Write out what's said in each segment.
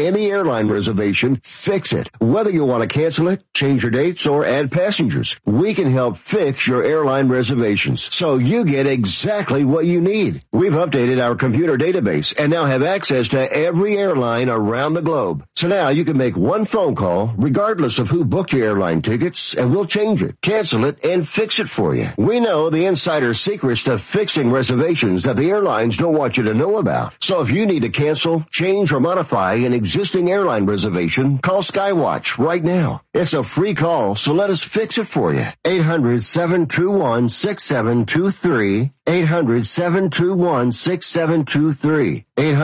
any airline reservation, fix it. Whether you want to cancel it, change your dates, or add passengers, we can help fix your airline reservations so you get exactly what you need. We've updated our computer database and now have access to every airline around the globe. So now you can make one phone call regardless of who booked your airline tickets, and we'll change it, cancel it, and fix it for you. We know the insider secrets to fixing reservations that the airlines don't want you to know about. So if you need to cancel, change, or modify an existing airline reservation, call Skywatch right now. It's a free call, so let us fix it for you. 800-721-6723. 800-721-6723.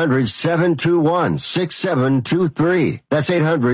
800-721-6723. That's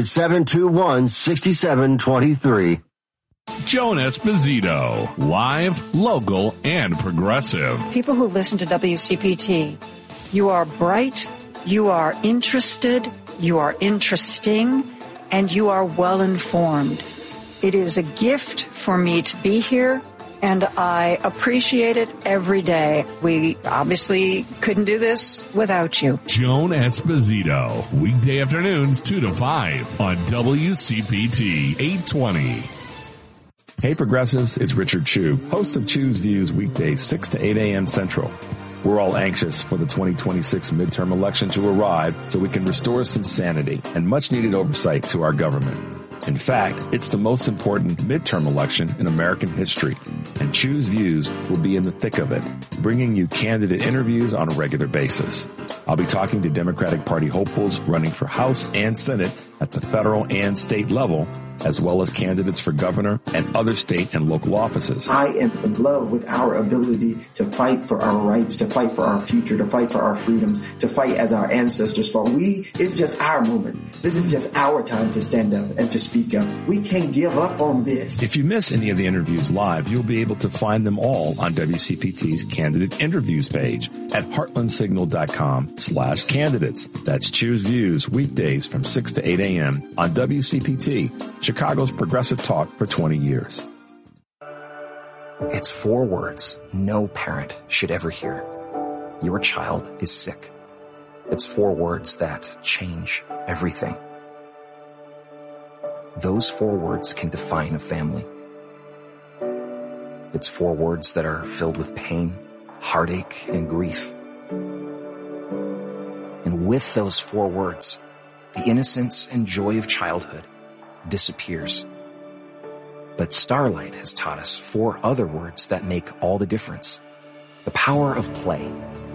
800-721-6723. Joan Esposito, live, local, and progressive. People who listen to WCPT, you are bright, you are interested, you are interesting, and you are well informed. It is a gift for me to be here, and I appreciate it every day. We obviously couldn't do this without you. Joan Esposito, weekday afternoons 2 to 5 on WCPT 820. Hey Progressives, it's Richard Chu, host of Chu's Views weekdays 6 to 8 a.m. Central. We're all anxious for the 2026 midterm election to arrive so we can restore some sanity and much needed oversight to our government. In fact, it's the most important midterm election in American history, and Chu's Views will be in the thick of it, bringing you candidate interviews on a regular basis. I'll be talking to Democratic Party hopefuls running for House and Senate at the federal and state level, as well as candidates for governor and other state and local offices. I am in love with our ability to fight for our rights, to fight for our future, to fight for our freedoms, to fight as our ancestors fought. It's just our moment. This is just our time to stand up and to speak up. We can't give up on this. If you miss any of the interviews live, you'll be able to find them all on WCPT's candidate interviews page at heartlandsignal.com/candidates. That's Choose Views weekdays from 6 to 8 a.m. on WCPT, Chicago's progressive talk for 20 years. It's 4 words no parent should ever hear. Your child is sick. It's 4 words that change everything. Those 4 words can define a family. It's 4 words that are filled with pain, heartache, and grief. And with those 4 words, the innocence and joy of childhood disappears. But Starlight has taught us 4 other words that make all the difference. The power of play.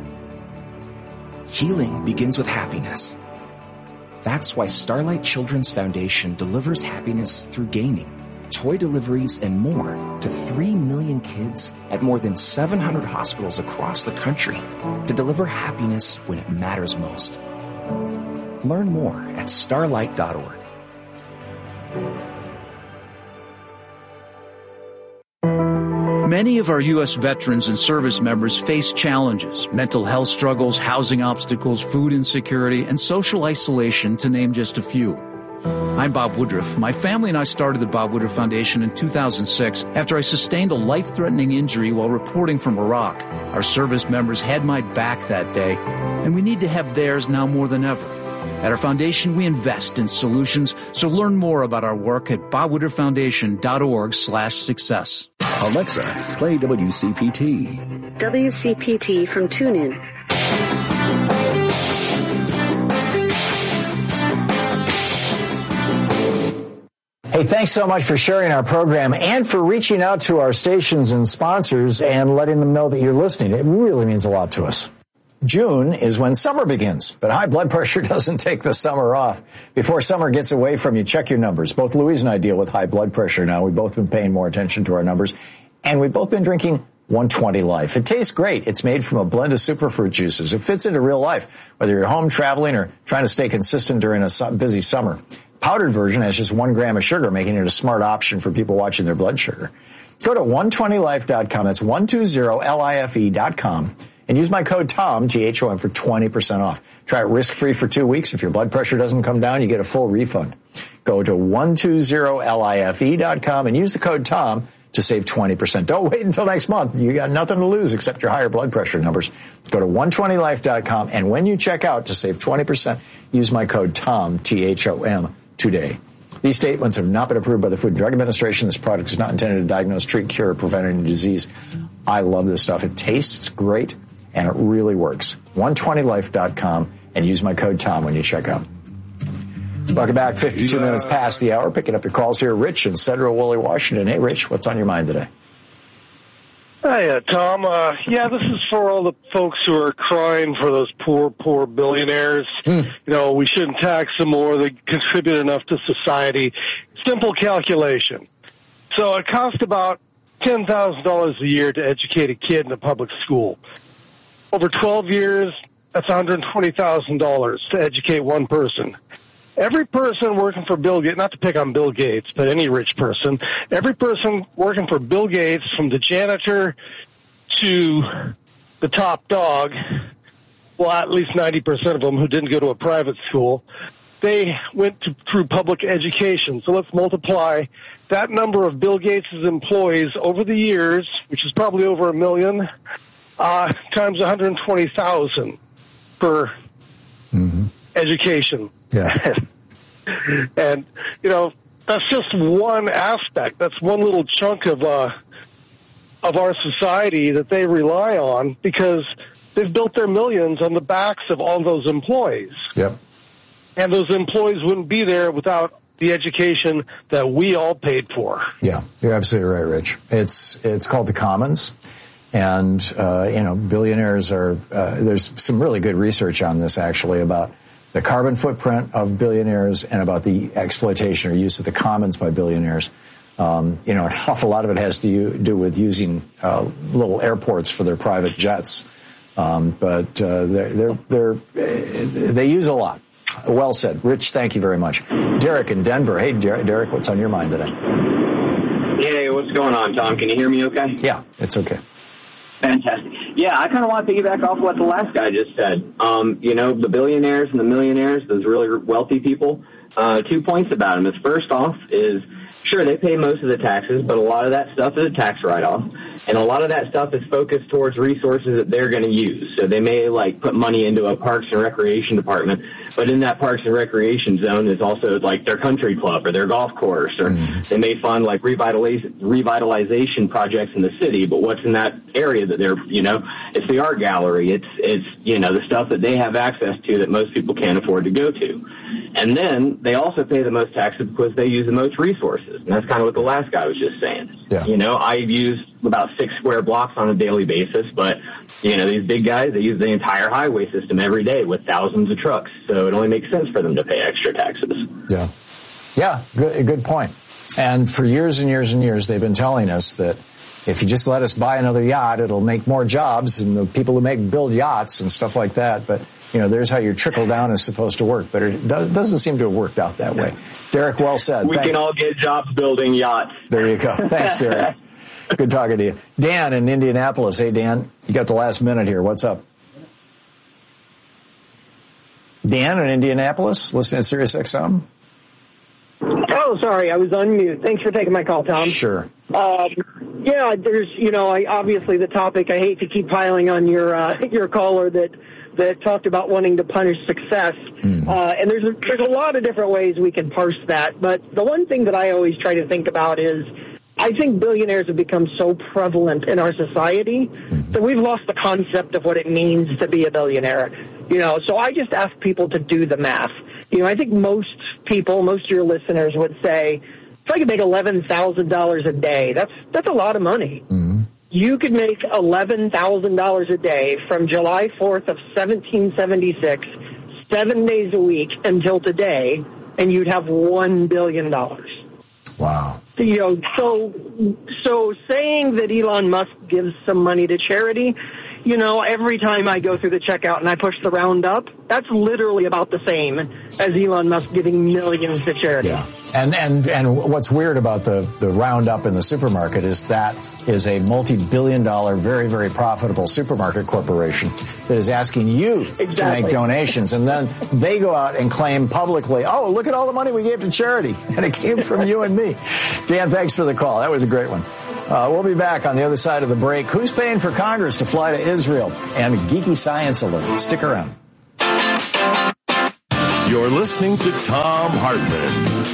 Healing begins with happiness. That's why Starlight Children's Foundation delivers happiness through gaming, toy deliveries, and more to 3 million kids at more than 700 hospitals across the country to deliver happiness when it matters most. Learn more at starlight.org. Many of our U.S. veterans and service members face challenges, mental health struggles, housing obstacles, food insecurity, and social isolation, to name just a few. I'm Bob Woodruff. My family and I started the Bob Woodruff Foundation in 2006 after I sustained a life-threatening injury while reporting from Iraq. Our service members had my back that day, and we need to have theirs now more than ever. At our foundation, we invest in solutions, so learn more about our work at bobwoodrufffoundation.org/success. Alexa, play WCPT. WCPT from TuneIn. Hey, thanks so much for sharing our program and for reaching out to our stations and sponsors and letting them know that you're listening. It really means a lot to us. June is when summer begins, but high blood pressure doesn't take the summer off. Before summer gets away from you, check your numbers. Both Louise and I deal with high blood pressure now. We've both been paying more attention to our numbers, and we've both been drinking 120 Life. It tastes great. It's made from a blend of superfruit juices. It fits into real life, whether you're home traveling or trying to stay consistent during a busy summer. Powdered version has just 1 gram of sugar, making it a smart option for people watching their blood sugar. Go to 120life.com. That's 120life.com. And use my code TOM, T-H-O-M, for 20% off. Try it risk-free for 2 weeks. If your blood pressure doesn't come down, you get a full refund. Go to 120life.com and use the code TOM to save 20%. Don't wait until next month. You got nothing to lose except your higher blood pressure numbers. Go to 120life.com, and when you check out to save 20%, use my code TOM, THOM, today. These statements have not been approved by the Food and Drug Administration. This product is not intended to diagnose, treat, cure, or prevent any disease. I love this stuff. It tastes great, and it really works. 120life.com, and use my code TOM when you check out. Welcome back. 52 minutes past the hour. Picking up your calls here. Rich in Central Woolley, Washington. Hey, Rich, what's on your mind today? Hi, Tom. This is for all the folks who are crying for those poor billionaires. You know, we shouldn't tax them more. They contribute enough to society. Simple calculation. So it costs about $10,000 a year to educate a kid in a public school. Over 12 years, that's $120,000 to educate one person. Every person working for Bill Gates, not to pick on Bill Gates, but any rich person, every person working for Bill Gates, from the janitor to the top dog, well, at least 90% of them who didn't go to a private school, they went through public education. So let's multiply that number of Bill Gates' employees over the years, which is probably over 1 million, times 120,000 for education. Yeah. And, you know, that's just one aspect. That's one little chunk of our society that they rely on, because they've built their millions on the backs of all those employees. Yep. And those employees wouldn't be there without the education that we all paid for. Yeah, you're absolutely right, Rich. It's called the Commons. And, billionaires are, there's some really good research on this, actually, about the carbon footprint of billionaires and about the exploitation or use of the commons by billionaires. An awful lot of it has to do with using little airports for their private jets. But they use a lot. Well said. Rich, thank you very much. Derek in Denver. Hey, Derek, what's on your mind today? Hey, what's going on, Tom? Can you hear me okay? Yeah, it's okay. Fantastic. Yeah, I kind of want to piggyback off what the last guy just said. The billionaires and the millionaires, those really wealthy people, 2 points about them. First off is, sure, they pay most of the taxes, but a lot of that stuff is a tax write-off. And a lot of that stuff is focused towards resources that they're going to use. So they may, put money into a Parks and Recreation department, but in that Parks and Recreation zone is also, their country club or their golf course, or they may fund, revitalization projects in the city, but what's in that area that they're, it's the art gallery. It's the stuff that they have access to that most people can't afford to go to. And then they also pay the most taxes because they use the most resources. And that's kind of what the last guy was just saying. Yeah. I use about 6 square blocks on a daily basis, but, these big guys, they use the entire highway system every day with thousands of trucks. So it only makes sense for them to pay extra taxes. Yeah. Yeah, good point. And for years and years and years, they've been telling us that if you just let us buy another yacht, it'll make more jobs, and the people who build yachts and stuff like that. But there's how your trickle down is supposed to work, but it doesn't seem to have worked out that way. Derek, well said. We can all get jobs building yachts. There you go. Thanks, Derek. Good talking to you. Dan in Indianapolis. Hey, Dan, you got the last minute here. What's up? Dan in Indianapolis, listening to Sirius XM. Oh, sorry, I was on mute. Thanks for taking my call, Tom. Sure. There's, obviously the topic, I hate to keep piling on your caller that talked about wanting to punish success. And there's a lot of different ways we can parse that. But the one thing that I always try to think about is, I think billionaires have become so prevalent in our society that we've lost the concept of what it means to be a billionaire. So I just ask people to do the math. I think most of your listeners would say, if I could make $11,000 a day, that's a lot of money. You could make $11,000 a day from July 4th of 1776, 7 days a week until today, and you'd have $1 billion. Wow. So saying that Elon Musk gives some money to charity, every time I go through the checkout and I push the round up, that's literally about the same as Elon Musk giving millions to charity. Yeah. And what's weird about the round up in the supermarket is that is a multi-billion-dollar, very, very profitable supermarket corporation that is asking you to make donations. And then they go out and claim publicly, oh, look at all the money we gave to charity. And it came from you and me. Dan, thanks for the call. That was a great one. We'll be back on the other side of the break. Who's paying for Congress to fly to Israel? And a geeky science alert. Stick around. You're listening to Thom Hartmann.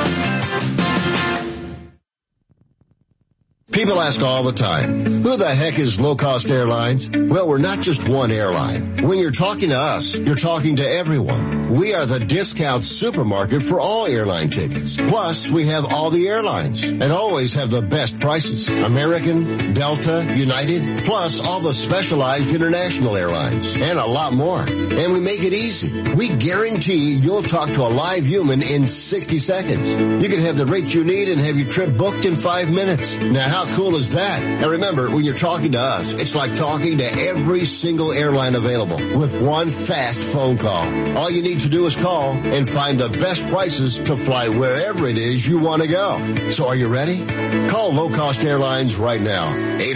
People ask all the time, who the heck is Low Cost Airlines? Well, we're not just one airline. When you're talking to us, you're talking to everyone. We are the discount supermarket for all airline tickets. Plus, we have all the airlines and always have the best prices. American, Delta, United, plus all the specialized international airlines and a lot more. And we make it easy. We guarantee you'll talk to a live human in 60 seconds. You can have the rate you need and have your trip booked in 5 minutes. Now, how cool is that? And remember, when you're talking to us, it's like talking to every single airline available with one fast phone call. All you need to do is call and find the best prices to fly wherever it is you want to go. So are you ready? Call Low Cost Airlines right now.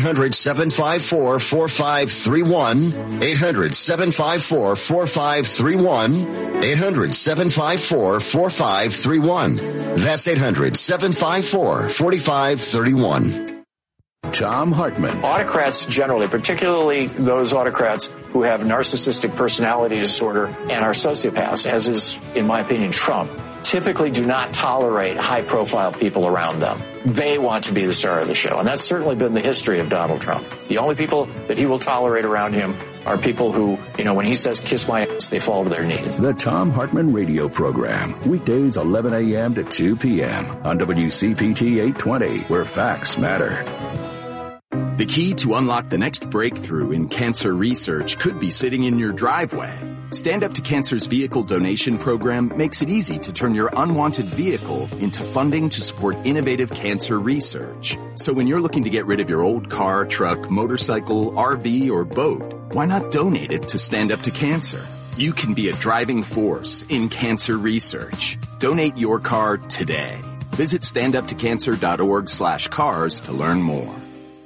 800-754-4531. 800-754-4531. 800-754-4531. That's 800-754-4531. Thom Hartmann. Autocrats generally, particularly those autocrats who have narcissistic personality disorder and are sociopaths, as is, in my opinion, Trump, typically do not tolerate high-profile people around them. They want to be the star of the show, and that's certainly been the history of Donald Trump. The only people that he will tolerate around him are people who, when he says, kiss my ass, they fall to their knees. The Thom Hartmann radio program, weekdays 11 a.m. to 2 p.m. on WCPT 820, where facts matter. The key to unlock the next breakthrough in cancer research could be sitting in your driveway. Stand Up to Cancer's vehicle donation program makes it easy to turn your unwanted vehicle into funding to support innovative cancer research. So when you're looking to get rid of your old car, truck, motorcycle, RV, or boat, why not donate it to Stand Up to Cancer? You can be a driving force in cancer research. Donate your car today. Visit standuptocancer.org/cars to learn more.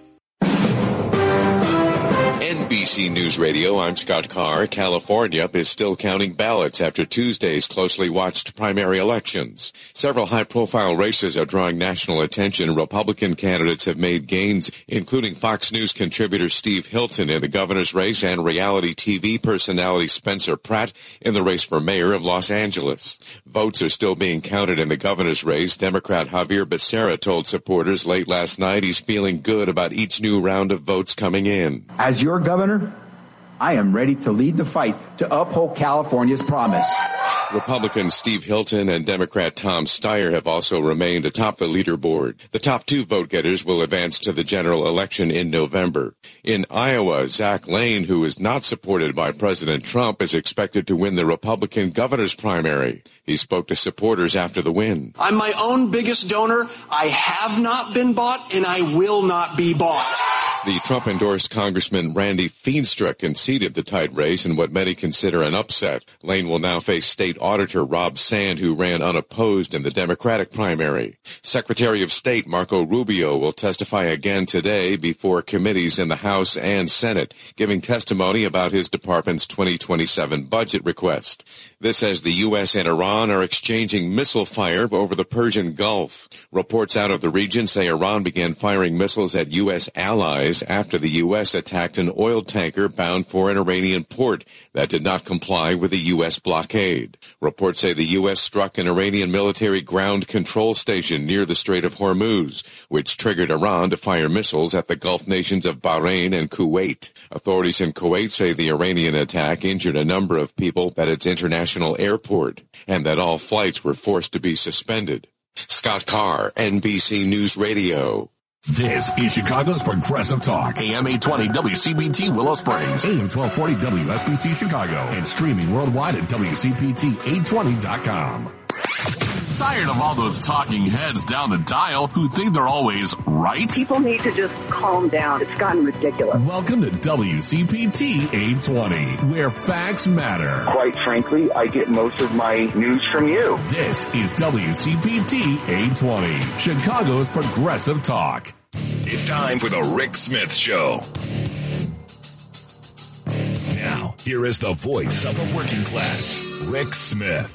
NBC News Radio, I'm Scott Carr. California is still counting ballots after Tuesday's closely watched primary elections. Several high-profile races are drawing national attention. Republican candidates have made gains, including Fox News contributor Steve Hilton in the governor's race and reality TV personality Spencer Pratt in the race for mayor of Los Angeles. Votes are still being counted in the governor's race. Democrat Javier Becerra told supporters late last night he's feeling good about each new round of votes coming in. As your governor, I am ready to lead the fight to uphold California's promise. Republican Steve Hilton and Democrat Tom Steyer have also remained atop the leaderboard. The top two vote-getters will advance to the general election in November. In Iowa, Zach Lane, who is not supported by President Trump, is expected to win the Republican governor's primary. He spoke to supporters after the win. I'm my own biggest donor. I have not been bought, and I will not be bought. The Trump-endorsed Congressman Randy Feenstra conceded the tight race in what many consider an upset. Lane will now face State Auditor Rob Sand, who ran unopposed in the Democratic primary. Secretary of State Marco Rubio will testify again today before committees in the House and Senate, giving testimony about his department's 2027 budget request. This as the U.S. and Iran are exchanging missile fire over the Persian Gulf. Reports out of the region say Iran began firing missiles at U.S. allies after the U.S. attacked an oil tanker bound for an Iranian port that did not comply with the U.S. blockade. Reports say the U.S. struck an Iranian military ground control station near the Strait of Hormuz, which triggered Iran to fire missiles at the Gulf nations of Bahrain and Kuwait. Authorities in Kuwait say the Iranian attack injured a number of people at its international airport, and that all flights were forced to be suspended. Scott Carr, NBC News Radio. This is Chicago's Progressive Talk, AM 820 WCPT Willow Springs, AM 1240 WSBC Chicago, and streaming worldwide at WCPT820.com. Tired of all those talking heads down the dial who think they're always right? People need to just calm down. It's gotten ridiculous. Welcome to WCPT 820, where facts matter. Quite frankly, I get most of my news from you. This is WCPT 820, Chicago's Progressive Talk. It's time for the Rick Smith Show. Now, here is the voice of the working class, Rick Smith.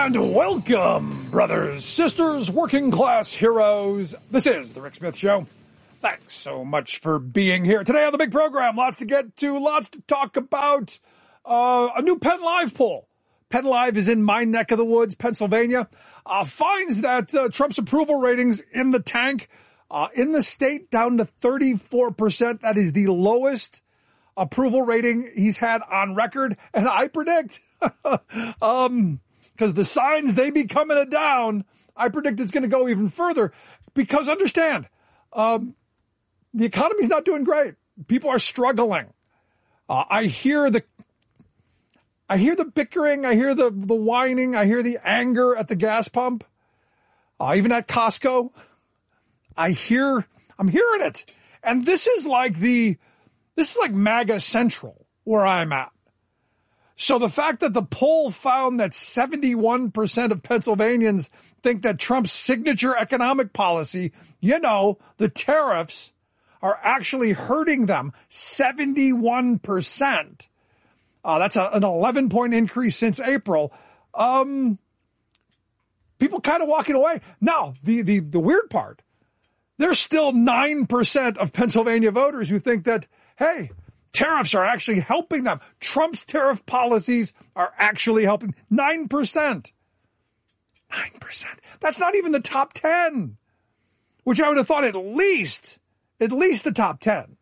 And welcome, brothers, sisters, working class heroes. This is the Rick Smith Show. Thanks so much for being here. Today on the big program, lots to get to, lots to talk about. A new Penn Live poll. Penn Live is in my neck of the woods, Pennsylvania. Finds that Trump's approval ratings in the tank, in the state down to 34%. That is the lowest approval rating he's had on record. And I predict, because the signs, they be coming down, I predict it's going to go even further. Because understand, the economy's not doing great. People are struggling. I hear the bickering, I hear the whining, I hear the anger at the gas pump, even at Costco. I'm hearing it. And this is like MAGA Central where I'm at. So the fact that the poll found that 71% of Pennsylvanians think that Trump's signature economic policy, the tariffs, are actually hurting them. 71%. That's an 11-point increase since April. People kind of walking away. Now, the weird part, there's still 9% of Pennsylvania voters who think that, hey, tariffs are actually helping them. Trump's tariff policies are actually helping. 9%. 9%. That's not even the top 10, which I would have thought at least the top 10.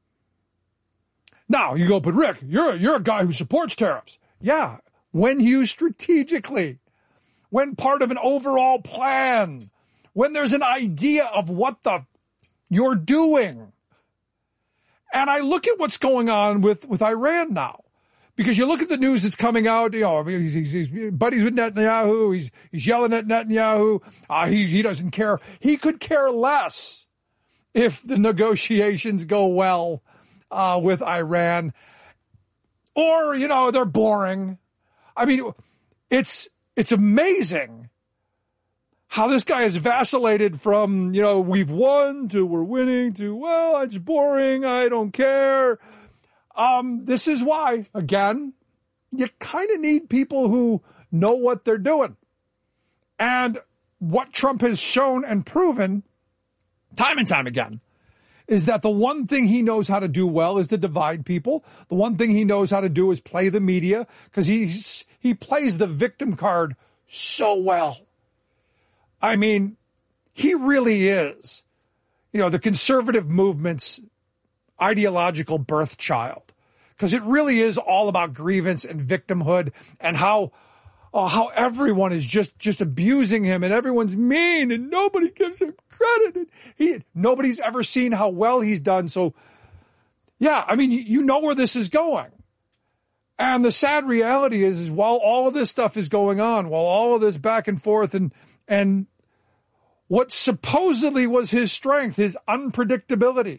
Now, you go, but Rick, you're a guy who supports tariffs. Yeah, when used strategically, when part of an overall plan, when there's an idea of what you're doing. And I look at what's going on with Iran now, because you look at the news that's coming out. He's buddies with Netanyahu. He's yelling at Netanyahu. He doesn't care. He could care less if the negotiations go well with Iran, or they're boring. I mean, it's amazing how this guy has vacillated from, we've won to we're winning to, well, it's boring, I don't care. This is why, again, you kind of need people who know what they're doing. And what Trump has shown and proven time and time again is that the one thing he knows how to do well is to divide people. The one thing he knows how to do is play the media, because he plays the victim card so well. I mean, he really is, the conservative movement's ideological birth child, because it really is all about grievance and victimhood and how everyone is just abusing him and everyone's mean and nobody gives him credit. And nobody's ever seen how well he's done. So, yeah, I mean, you know where this is going. And the sad reality is while all of this stuff is going on, while all of this back and forth and what supposedly was his strength, his unpredictability,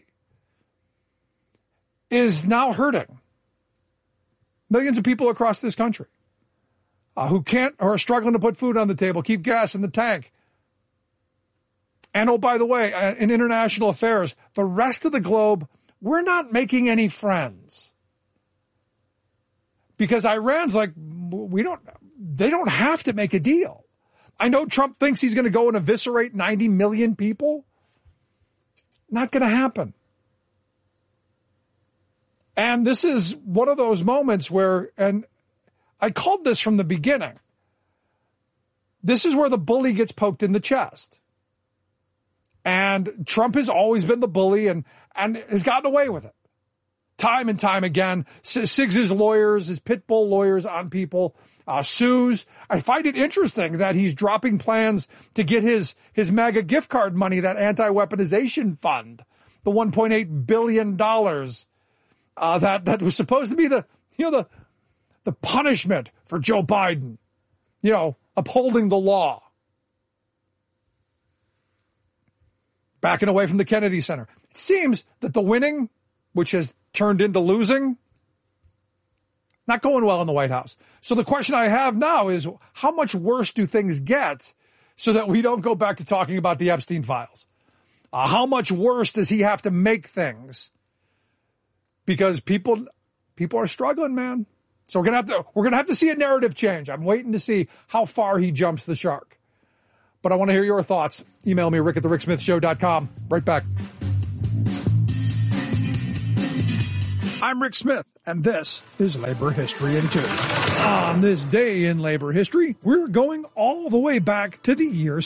is now hurting millions of people across this country who are struggling to put food on the table, keep gas in the tank. And oh, by the way, in international affairs, the rest of the globe, we're not making any friends. Because Iran's like, they don't have to make a deal. I know Trump thinks he's going to go and eviscerate 90 million people. Not going to happen. And this is one of those moments where, and I called this from the beginning, this is where the bully gets poked in the chest. And Trump has always been the bully and has gotten away with it. Time and time again, Sig's lawyers, his pit bull lawyers on people, sues. I find it interesting that he's dropping plans to get his MAGA gift card money, that anti-weaponization fund, the $1.8 billion that was supposed to be the punishment for Joe Biden, upholding the law. Backing away from the Kennedy Center. It seems that the winning, which has turned into losing, not going well in the White House. So the question I have now is, how much worse do things get so that we don't go back to talking about the Epstein files? How much worse does he have to make things? Because people are struggling, man. So we're gonna have to see a narrative change. I'm waiting to see how far he jumps the shark. But I want to hear your thoughts. Email me, rick@thericksmithshow.com. Right back. I'm Rick Smith, and this is Labor History in 2. On this day in labor history, we're going all the way back to the year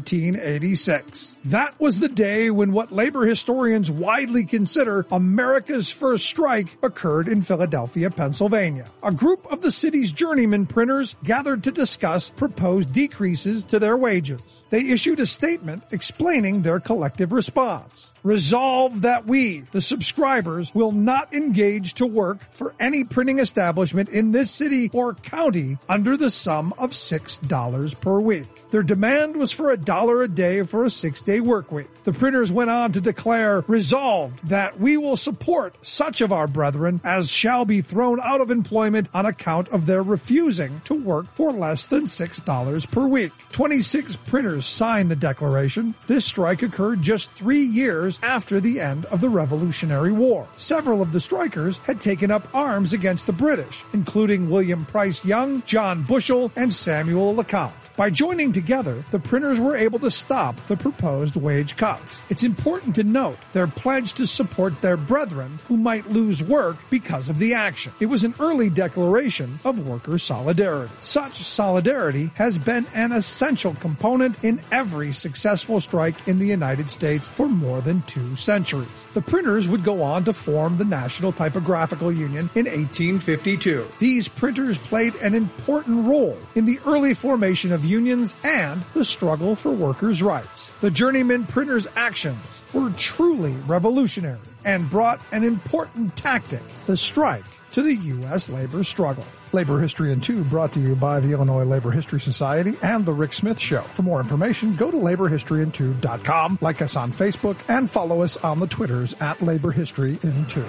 1786. That was the day when what labor historians widely consider America's first strike occurred in Philadelphia, Pennsylvania. A group of the city's journeyman printers gathered to discuss proposed decreases to their wages. They issued a statement explaining their collective response. Resolve that we, the subscribers, will not engage to work for any printing establishment in this city or county under the sum of $6 per week. Their demand was for $1 a day for a 6-day work week. The printers went on to declare, resolved that we will support such of our brethren as shall be thrown out of employment on account of their refusing to work for less than $6 per week. 26 printers signed the declaration. This strike occurred just 3 years after the end of the Revolutionary War. Several of the strikers had taken up arms against the British, including William Price Young, John Bushell, and Samuel LeCount. By joining together, the printers were able to stop the proposed wage cuts. It's important to note their pledge to support their brethren who might lose work because of the action. It was an early declaration of worker solidarity. Such solidarity has been an essential component in every successful strike in the United States for more than 2 centuries. The printers would go on to form the National Typographical Union in 1852. These printers played an important role in the early formation of unions and the struggle for workers' rights. The journeyman printers' actions were truly revolutionary and brought an important tactic, the strike, to the U.S. labor struggle. Labor History in 2 brought to you by the Illinois Labor History Society and The Rick Smith Show. For more information, go to laborhistoryin2.com, like us on Facebook, and follow us on the Twitters at Labor History in 2.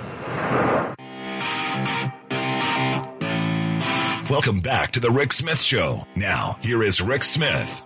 Welcome back to the Rick Smith Show. Now, here is Rick Smith.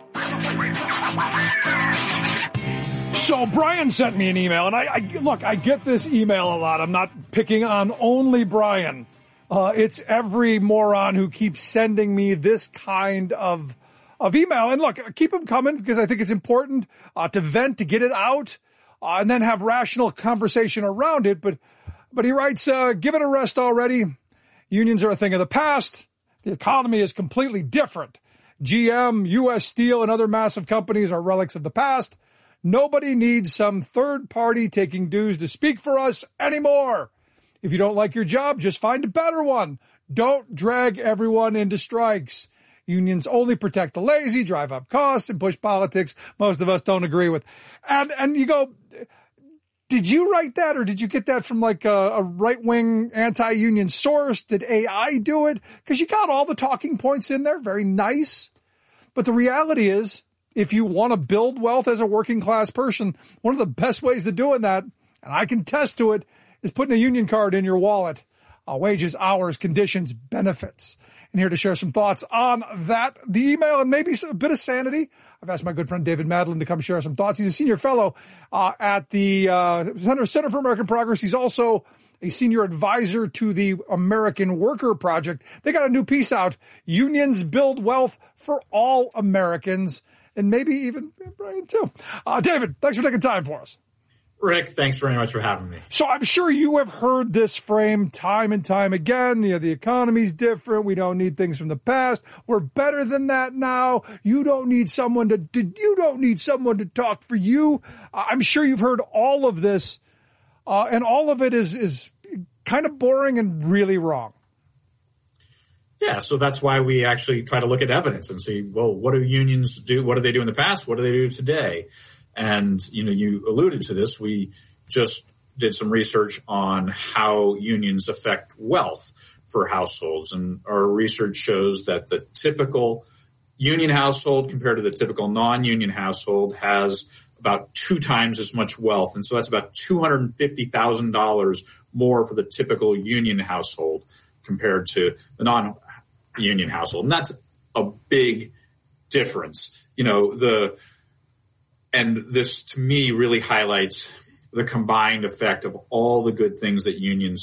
So Brian sent me an email, and I get this email a lot. I'm not picking on only Brian. It's every moron who keeps sending me this kind of email. And look, keep them coming because I think it's important to vent, to get it out, and then have rational conversation around it. But he writes, give it a rest already. Unions are a thing of the past. The economy is completely different. GM, U.S. Steel, and other massive companies are relics of the past. Nobody needs some third party taking dues to speak for us anymore. If you don't like your job, just find a better one. Don't drag everyone into strikes. Unions only protect the lazy, drive up costs, and push politics most of us don't agree with. And you go, did you write that, or did you get that from like a right-wing anti-union source? Did AI do it? Because you got all the talking points in there. Very nice. But the reality is, if you want to build wealth as a working class person, one of the best ways to doing that, and I can attest to it, is putting a union card in your wallet. Wages, hours, conditions, benefits. And here to share some thoughts on that, the email, and maybe a bit of sanity. I've asked my good friend David Madeline to come share some thoughts. He's a senior fellow at the Center for American Progress. He's also a senior advisor to the American Worker Project. They got a new piece out, Unions Build Wealth for All Americans, and maybe even Brian too. David, thanks for taking time for us. Rick, thanks very much for having me. So I'm sure you have heard this frame time and time again. You know, the economy's different. We don't need things from the past. We're better than that now. You don't need someone to talk for you. I'm sure you've heard all of this, and all of it is kind of boring and really wrong. Yeah, so that's why we actually try to look at evidence and see, well, what do unions do? What do they do in the past? What do they do today? And, you know, you alluded to this. We just did some research on how unions affect wealth for households. And our research shows that the typical union household compared to the typical non-union household has about 2 times as much wealth. And so that's about $250,000 more for the typical union household compared to the non-union household. And that's a big difference. You know, and this, to me, really highlights the combined effect of all the good things that unions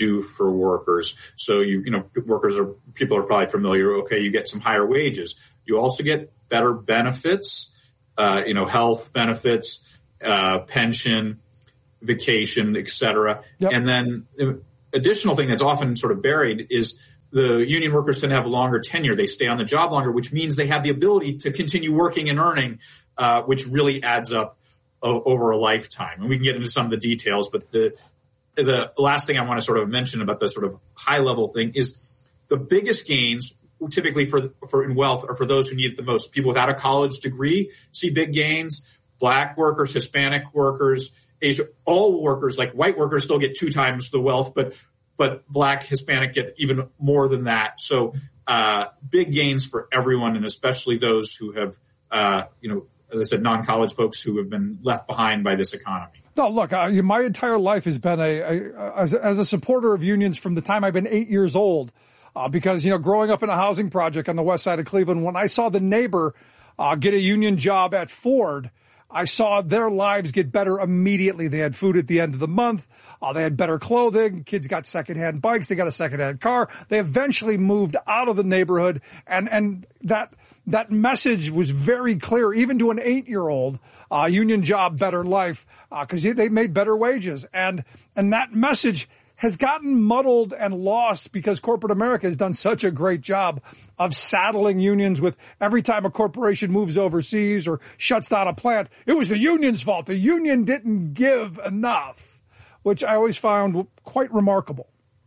do for workers. So people are probably familiar. Okay, you get some higher wages. You also get better benefits, health benefits, pension, vacation, et cetera. Yep. And then the additional thing that's often sort of buried is the union workers tend to have a longer tenure. They stay on the job longer, which means they have the ability to continue working and earning, which really adds up over a lifetime. And we can get into some of the details, but the last thing I want to sort of mention about the sort of high level thing is the biggest gains typically for in wealth are for those who need it the most. People without a college degree see big gains. Black workers, Hispanic workers, Asian, all workers, like white workers still get 2 times the wealth, but Black, Hispanic get even more than that. So big gains for everyone, and especially those who have, as I said, non-college folks who have been left behind by this economy. No, look, my entire life has been as a supporter of unions from the time I've been 8 years old. Because, growing up in a housing project on the west side of Cleveland, when I saw the neighbor get a union job at Ford, I saw their lives get better immediately. They had food at the end of the month. They had better clothing. Kids got secondhand bikes. They got a secondhand car. They eventually moved out of the neighborhood. And that message was very clear, even to an 8-year-old, union job, better life, because they made better wages. And that message has gotten muddled and lost because corporate America has done such a great job of saddling unions with every time a corporation moves overseas or shuts down a plant, it was the union's fault. The union didn't give enough, which I always found quite remarkable.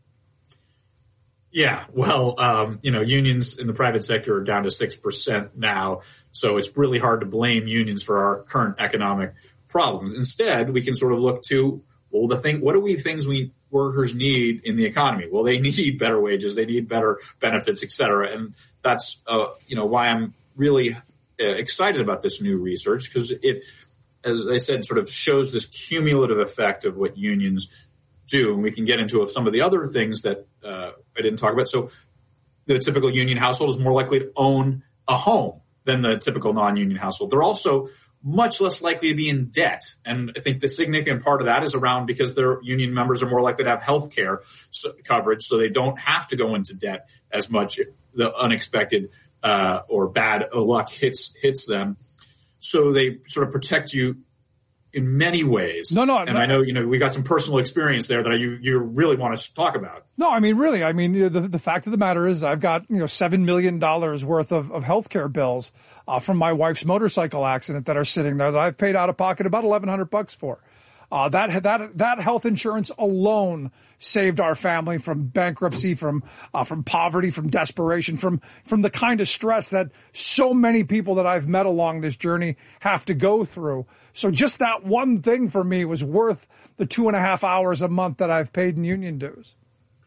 Yeah, well, unions in the private sector are down to 6% now, so it's really hard to blame unions for our current economic problems. Instead, we can sort of look to, what are things workers need in the economy? Well, they need better wages, they need better benefits, et cetera. And that's, why I'm really excited about this new research, because it, as I said, sort of shows this cumulative effect of what unions do. And we can get into some of the other things that I didn't talk about. So the typical union household is more likely to own a home than the typical non-union household. They're also much less likely to be in debt. And I think the significant part of that is around because their union members are more likely to have health care coverage, so they don't have to go into debt as much if the unexpected or bad luck hits them. So they sort of protect you in many ways. And I know, we got some personal experience there that you really want to talk about. No, I mean, really, the fact of the matter is I've got, $7 million worth of healthcare bills from my wife's motorcycle accident that are sitting there that I've paid out of pocket about $1,100 for. That health insurance alone saved our family from bankruptcy, from poverty, from desperation, from the kind of stress that so many people that I've met along this journey have to go through. So just that one thing for me was worth the 2.5 hours a month that I've paid in union dues.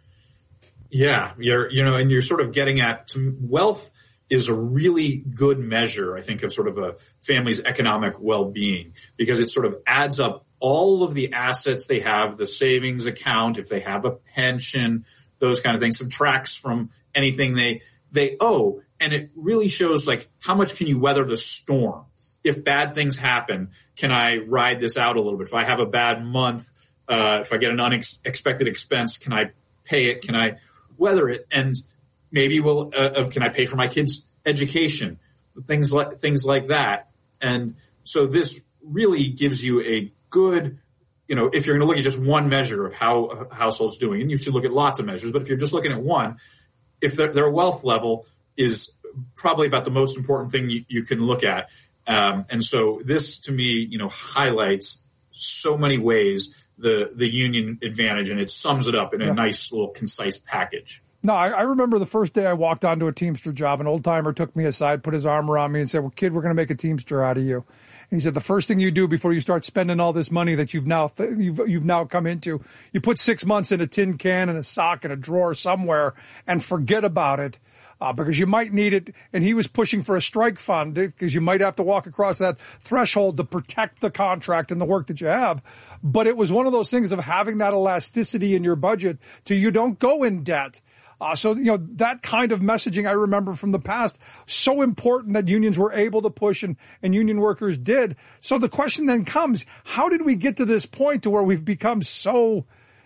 Yeah, you're sort of getting at wealth is a really good measure, I think, of sort of a family's economic well-being, because it sort of adds up all of the assets they have, the savings account, if they have a pension, those kind of things, subtracts from anything they owe. And it really shows, like, how much can you weather the storm? If bad things happen, can I ride this out a little bit? If I have a bad month, if I get an unexpected expense, can I pay it? Can I weather it? And maybe can I pay for my kids' education? Things like that. And so this really gives you a good, if you're going to look at just one measure of how a household's doing, and you should look at lots of measures, but if you're just looking at one, if their wealth level is probably about the most important thing you can look at. And so this, to me, highlights so many ways the union advantage, and it sums it up in a nice little concise package. No, I remember the first day I walked onto a Teamster job, an old timer took me aside, put his arm around me and said, "Well, kid, we're going to make a Teamster out of you." And he said, the first thing you do before you start spending all this money that you've now come into, you put 6 months in a tin can and a sock in a drawer somewhere and forget about it. Because you might need it. And he was pushing for a strike fund because you might have to walk across that threshold to protect the contract and the work that you have. But it was one of those things of having that elasticity in your budget so you don't go in debt. So that kind of messaging I remember from the past, so important that unions were able to push and union workers did. So the question then comes, how did we get to this point to where we've become so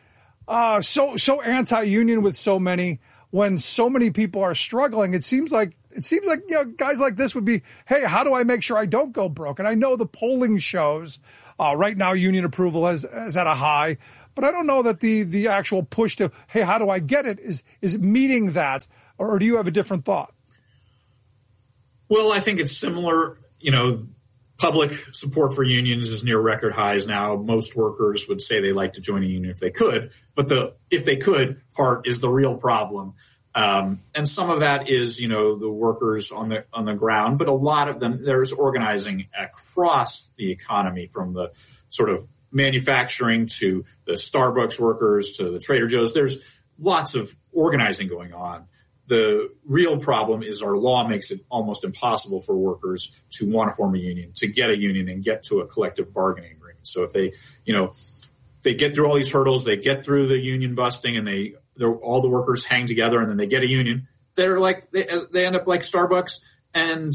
so anti-union with so many, when so many people are struggling. It seems like guys like this would be, hey, how do I make sure I don't go broke? And I know the polling shows right now union approval is at a high, but I don't know that the actual push to, hey, how do I get it is meeting that, or do you have a different thought? Well, I think it's similar. Public support for unions is near record highs now. Most workers would say they like to join a union if they could, but the if they could part is the real problem. And some of that is, the workers on the ground, but a lot of them, there's organizing across the economy, from the sort of manufacturing to the Starbucks workers to the Trader Joe's. There's lots of organizing going on. The real problem is our law makes it almost impossible for workers to want to form a union, to get a union and get to a collective bargaining agreement. So if they get through all these hurdles, they get through the union busting, and all the workers hang together, and then they get a union. They're like they end up like Starbucks and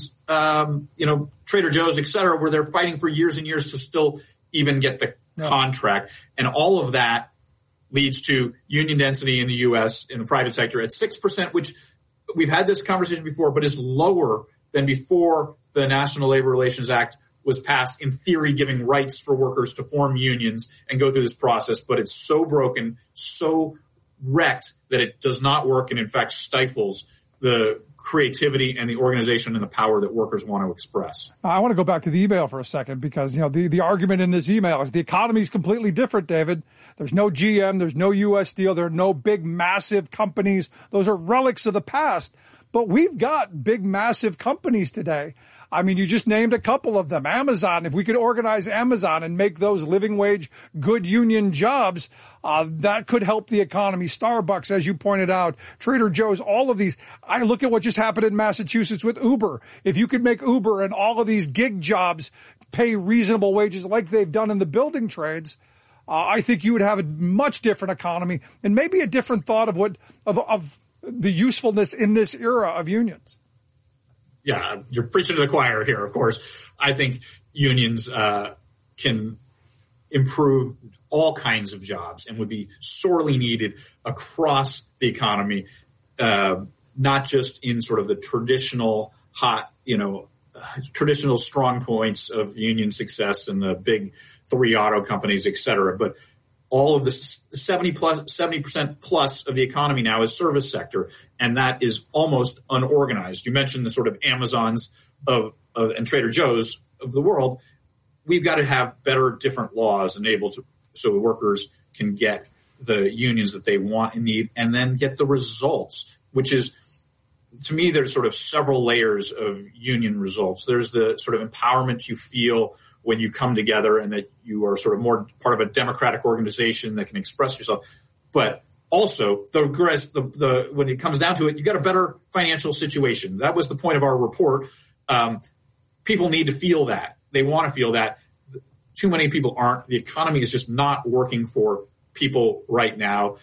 Trader Joe's, et cetera, where they're fighting for years and years to still even get the contract. And all of that leads to union density in the U.S. in the private sector at 6%, which we've had this conversation before, but is lower than before the National Labor Relations Act was passed, in theory giving rights for workers to form unions and go through this process. But it's so broken, so wrecked, that it does not work, and in fact stifles the creativity and the organization and the power that workers want to express. I want to go back to the email for a second, because the argument in this email is the economy is completely different, David. There's no GM, there's no U.S. Steel, there are no big, massive companies. Those are relics of the past. But we've got big, massive companies today. I mean, you just named a couple of them. Amazon, if we could organize Amazon and make those living wage, good union jobs, that could help the economy. Starbucks, as you pointed out, Trader Joe's, all of these. I look at what just happened in Massachusetts with Uber. If you could make Uber and all of these gig jobs pay reasonable wages like they've done in the building trades, I think you would have a much different economy and maybe a different thought of the usefulness in this era of unions. Yeah, you're preaching to the choir here, of course. I think unions can improve all kinds of jobs and would be sorely needed across the economy, not just in sort of the traditional traditional strong points of union success and the big three auto companies, et cetera, but all of the 70% plus of the economy now is service sector, and that is almost unorganized. You mentioned the sort of Amazons and Trader Joe's of the world. We've got to have better, different laws so the workers can get the unions that they want and need, and then get the results, which is, to me, there's sort of several layers of union results. There's the sort of empowerment you feel when you come together and that you are sort of more part of a democratic organization that can express yourself. But also, when it comes down to it, you got a better financial situation. That was the point of our report. People need to feel that. They want to feel that. Too many people aren't. The economy is just not working for people right now.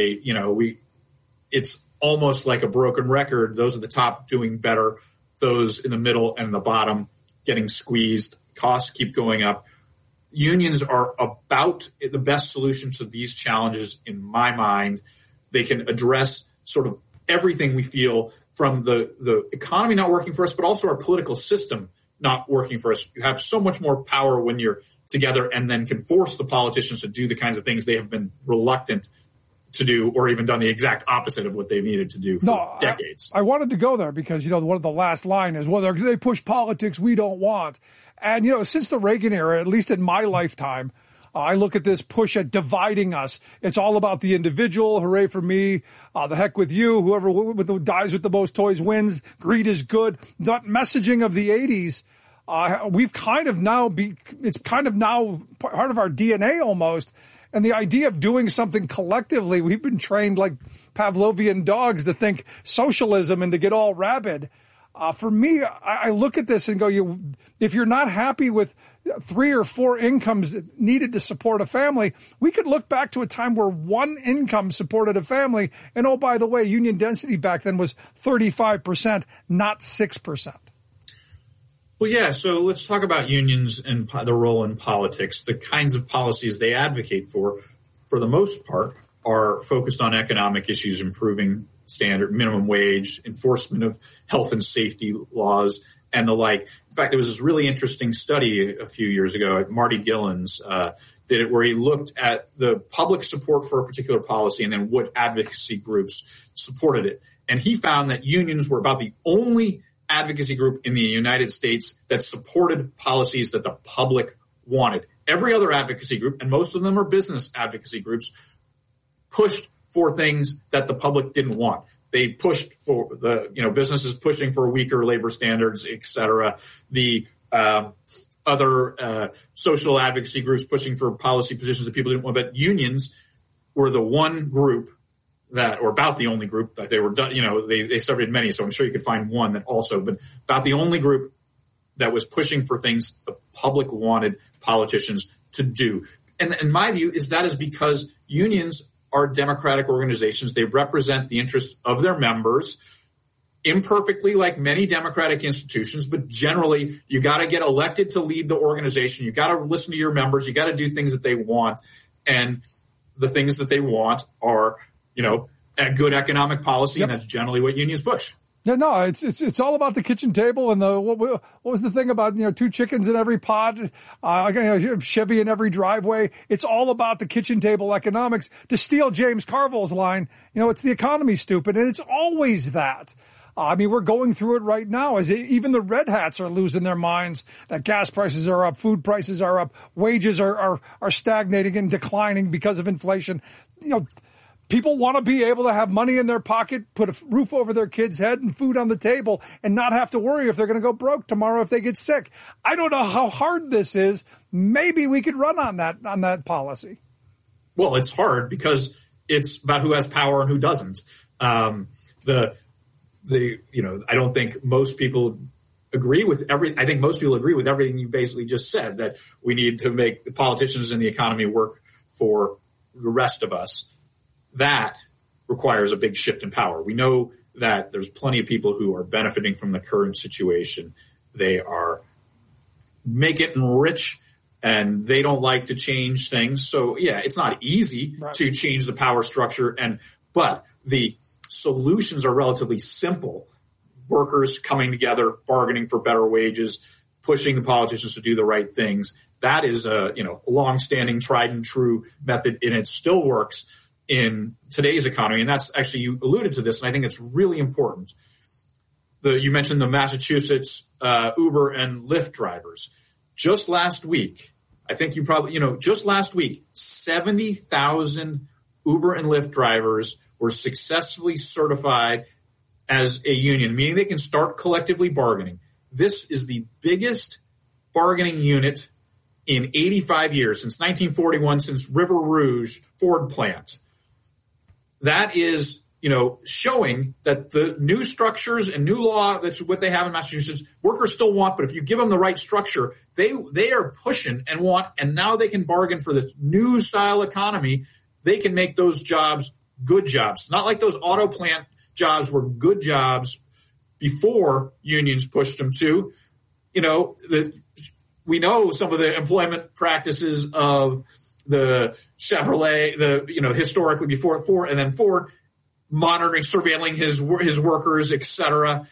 It's almost like a broken record. Those at the top doing better, those in the middle and the bottom getting squeezed. Costs keep going up. Unions are about the best solution to these challenges, in my mind. They can address sort of everything we feel, from the economy not working for us, but also our political system not working for us. You have so much more power when you're together, and then can force the politicians to do the kinds of things they have been reluctant to do, or even done the exact opposite of what they needed to do for decades. I wanted to go there because, one of the last line is, well, they push politics we don't want. And, since the Reagan era, at least in my lifetime, I look at this push at dividing us. It's all about the individual. Hooray for me. The heck with you. Whoever dies with the most toys wins. Greed is good. That messaging of the 80s, we've kind of now it's kind of now part of our DNA almost. And the idea of doing something collectively, we've been trained like Pavlovian dogs to think socialism and to get all rabid. For me, I look at this and go, if you're not happy with 3 or 4 incomes needed to support a family, we could look back to a time where one income supported a family. And oh, by the way, union density back then was 35%, not 6%. Well, yeah. So let's talk about unions and the role in politics, the kinds of policies they advocate for the most part, are focused on economic issues, improving standard minimum wage, enforcement of health and safety laws, and the like. In fact, there was this really interesting study a few years ago. Marty Gillens did it, where he looked at the public support for a particular policy and then what advocacy groups supported it. And he found that unions were about the only advocacy group in the United States that supported policies that the public wanted. Every other advocacy group, and most of them are business advocacy groups, pushed for things that the public didn't want. They pushed for businesses pushing for weaker labor standards, et cetera. The other social advocacy groups pushing for policy positions that people didn't want. But unions were the one group that, or about the only group that they were done, they surveyed many, so I'm sure you could find one that also, but about the only group that was pushing for things the public wanted politicians to do. And in my view, that is because unions are democratic organizations. They represent the interests of their members, imperfectly like many democratic institutions, but generally you got to get elected to lead the organization. You got to listen to your members. You got to do things that they want. And the things that they want are, a good economic policy. Yep. And that's generally what unions push. Yeah, no, it's all about the kitchen table and what was the thing about, 2 chickens in every pot, Chevy in every driveway. It's all about the kitchen table economics. To steal James Carville's line, it's the economy, stupid. And it's always that. We're going through it right now as even the red hats are losing their minds that gas prices are up, food prices are up, wages are stagnating and declining because of inflation. People want to be able to have money in their pocket, put a roof over their kid's head and food on the table and not have to worry if they're going to go broke tomorrow if they get sick. I don't know how hard this is. Maybe we could run on that policy. Well, it's hard because it's about who has power and who doesn't. I don't think most people agree with I think most people agree with everything you basically just said, that we need to make the politicians and the economy work for the rest of us. That requires a big shift in power. We know that there's plenty of people who are benefiting from the current situation. They are making rich and they don't like to change things. So yeah, it's not easy to change the power structure, but the solutions are relatively simple. Workers coming together, bargaining for better wages, pushing the politicians to do the right things. That is a long-standing, tried and true method, and it still works in today's economy. And that's actually, you alluded to this, and I think it's really important. You mentioned the Massachusetts Uber and Lyft drivers. Just last week, I think you probably, just last week, 70,000 Uber and Lyft drivers were successfully certified as a union, meaning they can start collectively bargaining. This is the biggest bargaining unit in 85 years, since 1941, since River Rouge Ford plant. That is, showing that the new structures and new law, that's what they have in Massachusetts, workers still want, but if you give them the right structure, they are pushing and want, and now they can bargain for this new style economy. They can make those jobs good jobs. Not like those auto plant jobs were good jobs before unions pushed them to. We know some of the employment practices of the Chevrolet, historically before Ford, and then Ford monitoring, surveilling his workers, et cetera.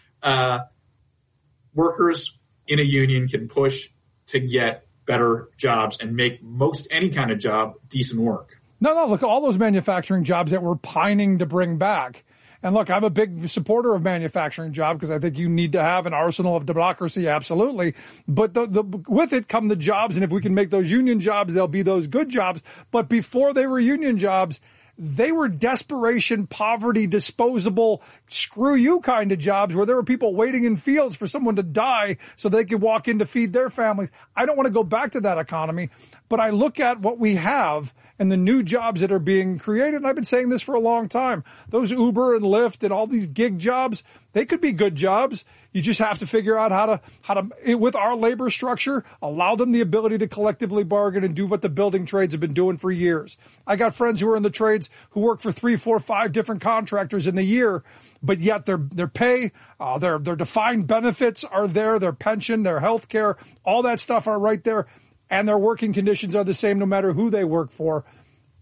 Workers in a union can push to get better jobs and make most any kind of job decent work. No, look at all those manufacturing jobs that we're pining to bring back. And look, I'm a big supporter of manufacturing job because I think you need to have an arsenal of democracy, absolutely. But with it come the jobs, and if we can make those union jobs, they'll be those good jobs. But before they were union jobs, they were desperation, poverty, disposable, screw you kind of jobs where there were people waiting in fields for someone to die so they could walk in to feed their families. I don't want to go back to that economy, but I look at what we have and the new jobs that are being created. And I've been saying this for a long time. Those Uber and Lyft and all these gig jobs, they could be good jobs. You just have to figure out how to, with our labor structure, allow them the ability to collectively bargain and do what the building trades have been doing for years. I got friends who are in the trades who work for 3, 4, 5 different contractors in the year, but yet their pay, their defined benefits are there, their pension, their health care, all that stuff are right there. And their working conditions are the same no matter who they work for.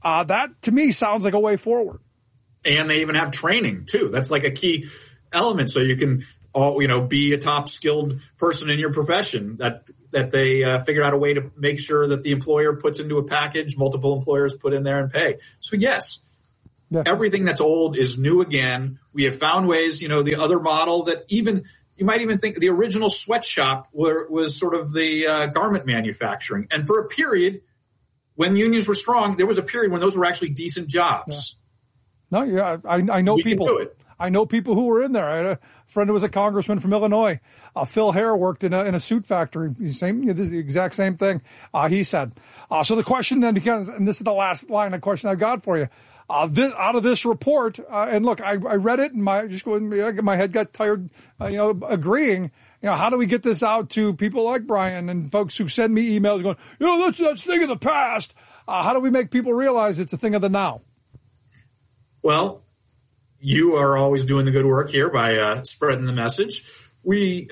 That, to me, sounds like a way forward. And they even have training, too. That's like a key element, so you can be a top skilled person in your profession, that they figured out a way to make sure that the employer puts into a package, multiple employers put in there and pay. So yes, everything that's old is new again. We have found ways, the other model that even you might even think the original sweatshop was sort of the garment manufacturing. And for a period when unions were strong, there was a period when those were actually decent jobs. No, yeah, I know people. I know people who were in there. I had a friend who was a congressman from Illinois. Phil Hare worked in a suit factory. The exact same thing. He said. So the question then becomes, and this is the last line of question I've got for you. Out of this report, and look, I read it, and my head got tired, agreeing. How do we get this out to people like Brian and folks who send me emails going, that's a thing of the past. How do we make people realize it's a thing of the now? Well, you are always doing the good work here by spreading the message. We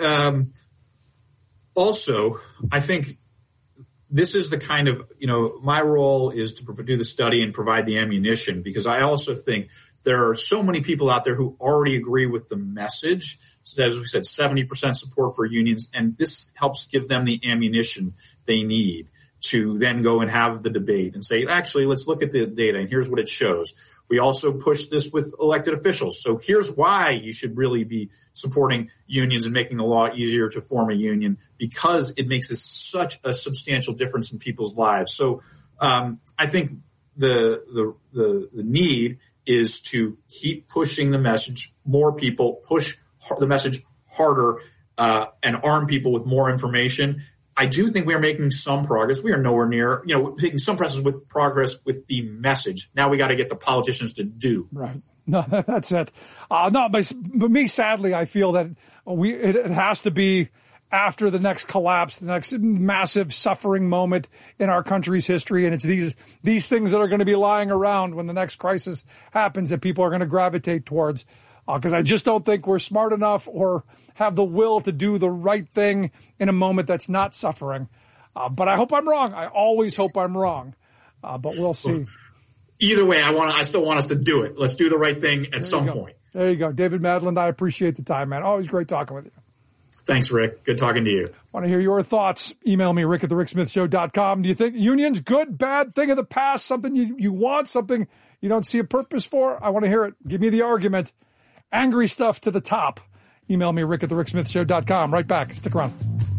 also, I think this is the kind of, my role is to do the study and provide the ammunition, because I also think there are so many people out there who already agree with the message. As we said, 70% support for unions, and this helps give them the ammunition they need to then go and have the debate and say, actually, let's look at the data, and here's what it shows. We also push this with elected officials. So here's why you should really be supporting unions and making the law easier to form a union, because it makes such a substantial difference in people's lives. So I think the need is to keep pushing the message. More people push the message harder and arm people with more information. I do think we are making some progress. We are nowhere near, making some progress with the message. Now we got to get the politicians to do. Right. No, that's it. But me, sadly, I feel that it has to be after the next collapse, the next massive suffering moment in our country's history. And it's these things that are going to be lying around when the next crisis happens that people are going to gravitate towards. Because I just don't think we're smart enough or have the will to do the right thing in a moment that's not suffering. But I hope I'm wrong. I always hope I'm wrong. But we'll see. Either way, I still want us to do it. Let's do the right thing at some point. There you go. David Madland, I appreciate the time, man. Always great talking with you. Thanks, Rick. Good talking to you. Want to hear your thoughts? Email me, rick@thericksmithshow.com. Do you think unions, good, bad, thing of the past, something you want, something you don't see a purpose for? I want to hear it. Give me the argument. Angry stuff to the top. Email me, rick@thericksmithshow.com. Right back. Stick around.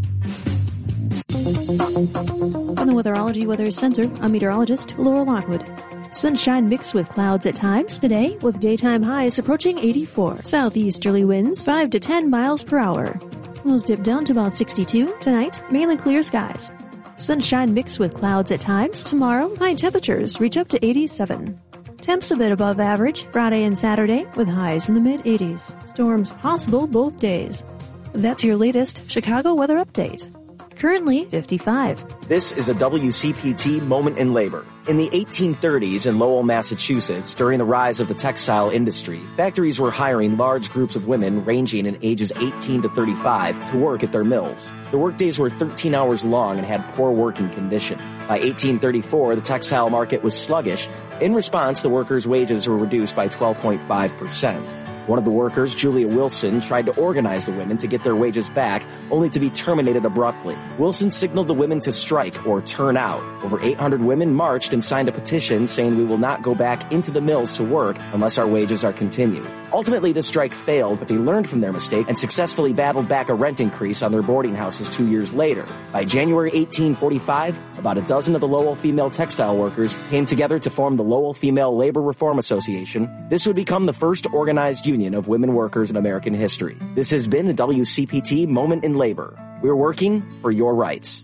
From the Weatherology Weather Center, I'm meteorologist Laura Lockwood. Sunshine mixed with clouds at times today, with daytime highs approaching 84. Southeasterly winds 5 to 10 miles per hour. Lows dip down to about 62. Tonight, mainly clear skies. Sunshine mixed with clouds at times. Tomorrow, high temperatures reach up to 87. Temps a bit above average Friday and Saturday, with highs in the mid-80s. Storms possible both days. That's your latest Chicago weather update. Currently 55. This is a WCPT moment in labor. In the 1830s in Lowell, Massachusetts, during the rise of the textile industry, factories were hiring large groups of women ranging in ages 18 to 35 to work at their mills. The workdays were 13 hours long and had poor working conditions. By 1834, the textile market was sluggish. In response, the workers' wages were reduced by 12.5%. One of the workers, Julia Wilson, tried to organize the women to get their wages back, only to be terminated abruptly. Wilson signaled the women to strike or turn out. Over 800 women marched and signed a petition saying we will not go back into the mills to work unless our wages are continued. Ultimately, the strike failed, but they learned from their mistake and successfully battled back a rent increase on their boarding houses 2 years later. By January 1845, about a dozen of the Lowell female textile workers came together to form the Lowell Female Labor Reform Association. This would become the first organized union of women workers in American history. This has been a WCPT Moment in Labor. We're working for your rights.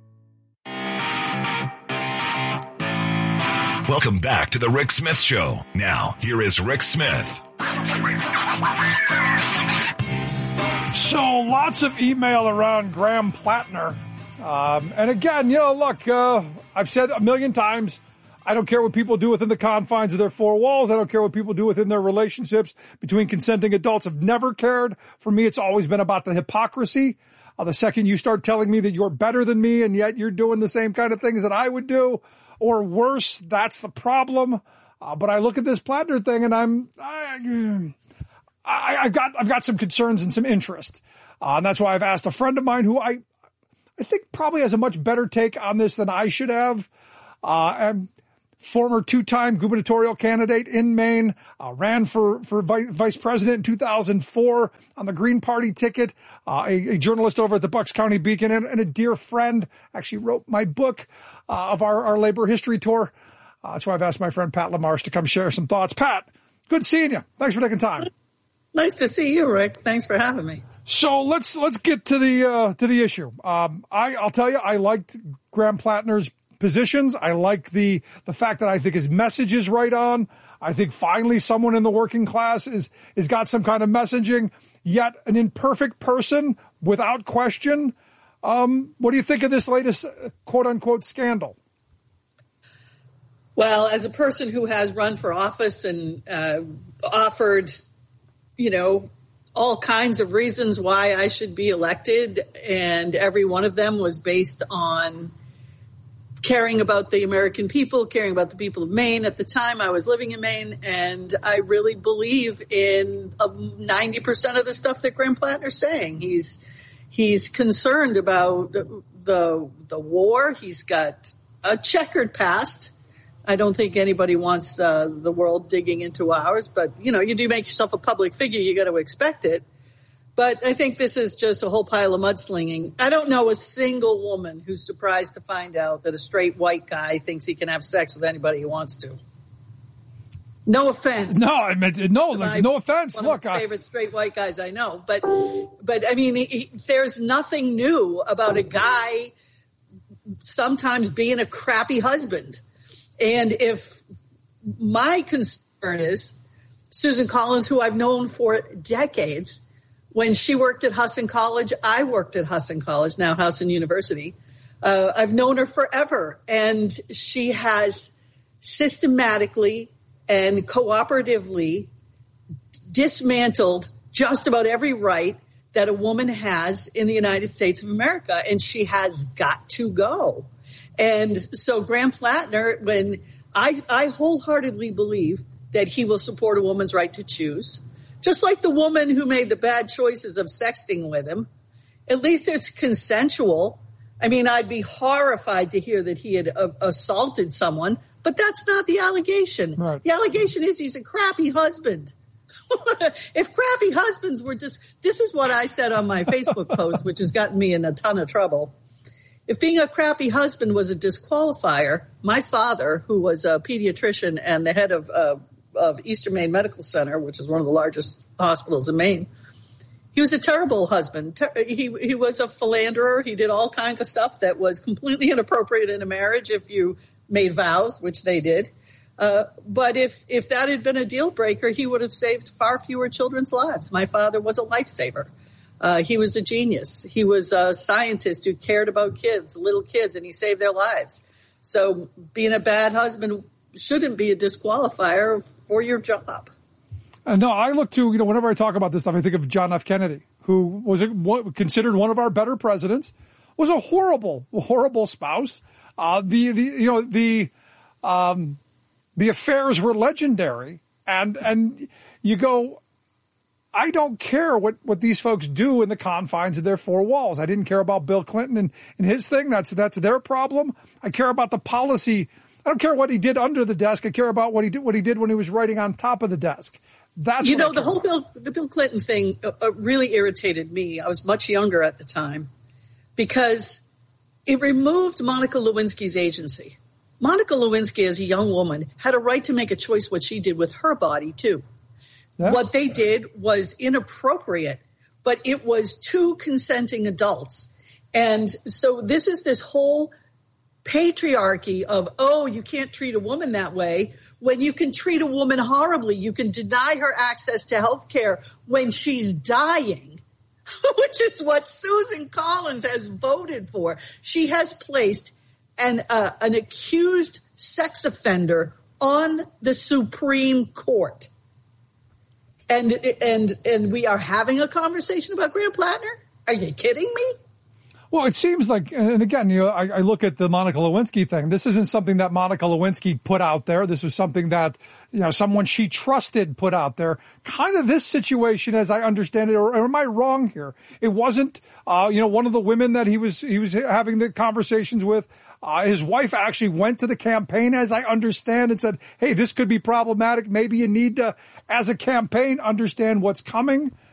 Welcome back to the Rick Smith Show. Now, here is Rick Smith. So lots of email around Graham Plattner. And again, look, I've said a million times, I don't care what people do within the confines of their four walls. I don't care what people do within their relationships between consenting adults. I've never cared. For me, it's always been about the hypocrisy. The second you start telling me that you're better than me and yet you're doing the same kind of things that I would do, or worse. That's the problem. But I look at this Plattner thing and I've got some concerns and some interest. And that's why I've asked a friend of mine who I think probably has a much better take on this than I should have. And former two-time gubernatorial candidate in Maine, ran for vice president in 2004 on the Green Party ticket, a journalist over at the Bucks County Beacon, and a dear friend, actually wrote my book of our labor history tour. That's why I've asked my friend Pat LaMarche to come share some thoughts. Pat, good seeing you. Thanks for taking time. Nice to see you, Rick. Thanks for having me. So let's get to the issue. I'll tell you, I liked Graham Plattner's positions. I like the fact that I think his message is right on. I think finally someone in the working class is got some kind of messaging, yet an imperfect person without question. What do you think of this latest quote unquote scandal? Well, as a person who has run for office and offered, all kinds of reasons why I should be elected, and every one of them was based on caring about the American people, caring about the people of Maine. At the time, I was living in Maine, and I really believe in 90% of the stuff that Graham Plattner's saying. He's concerned about the war. He's got a checkered past. I don't think anybody wants the world digging into ours, but, you do make yourself a public figure, you got to expect it. But I think this is just a whole pile of mudslinging. I don't know a single woman who's surprised to find out that a straight white guy thinks he can have sex with anybody he wants to. No offense. No, I meant no offense. One of my favorite straight white guys I know, but I mean, there's nothing new about a guy sometimes being a crappy husband. And if my concern is Susan Collins, who I've known for decades, when she worked at Husson College, I worked at Husson College, now Husson University. I've known her forever, and she has systematically and cooperatively dismantled just about every right that a woman has in the United States of America, and she has got to go. And so Graham Plattner, when I wholeheartedly believe that he will support a woman's right to choose, just like the woman who made the bad choices of sexting with him, at least it's consensual. I mean, I'd be horrified to hear that he had assaulted someone, but that's not the allegation. Right. The allegation is he's a crappy husband. If crappy husbands were this is what I said on my Facebook post, which has gotten me in a ton of trouble. If being a crappy husband was a disqualifier, my father, who was a pediatrician and the head of Eastern Maine Medical Center, which is one of the largest hospitals in Maine, he was a terrible husband. He was a philanderer. He did all kinds of stuff that was completely inappropriate in a marriage if you made vows, which they did. But if that had been a deal breaker, he would have saved far fewer children's lives. My father was a lifesaver. He was a genius. He was a scientist who cared about kids, little kids, and he saved their lives. So being a bad husband shouldn't be a disqualifier for your job. No, I look to, whenever I talk about this stuff, I think of John F. Kennedy, who was considered one of our better presidents, was a horrible, horrible spouse. The affairs were legendary, and you go, I don't care what these folks do in the confines of their four walls. I didn't care about Bill Clinton and his thing. That's their problem. I care about the policy. I don't care what he did under the desk. I care about what he did when he was writing on top of the desk. That's the whole Bill Clinton thing really irritated me. I was much younger at the time because it removed Monica Lewinsky's agency. Monica Lewinsky, as a young woman, had a right to make a choice what she did with her body too. Yeah. What they did was inappropriate, but it was two consenting adults. And so this whole patriarchy of, you can't treat a woman that way when you can treat a woman horribly. You can deny her access to health care when she's dying, which is what Susan Collins has voted for. She has placed an accused sex offender on the Supreme Court. And we are having a conversation about Graham Plattner? Are you kidding me? Well, it seems like, and again, I look at the Monica Lewinsky thing. This isn't something that Monica Lewinsky put out there. This was something that, someone she trusted put out there. Kind of this situation, as I understand it, or am I wrong here? It wasn't, one of the women that he was having the conversations with. His wife actually went to the campaign, as I understand, and said, hey, this could be problematic. Maybe you need to, as a campaign, understand what's coming.